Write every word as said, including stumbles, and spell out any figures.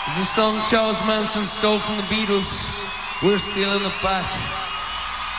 It's a song Charles Manson stole from the Beatles. We're stealing it back.